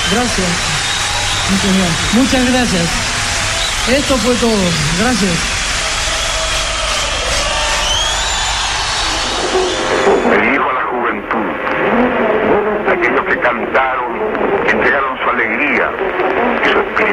Gracias. Muchas gracias. Muchas gracias. Esto fue todo. Gracias. Me dirijo a la juventud, aquellos que cantaron, que entregaron su alegría y su espíritu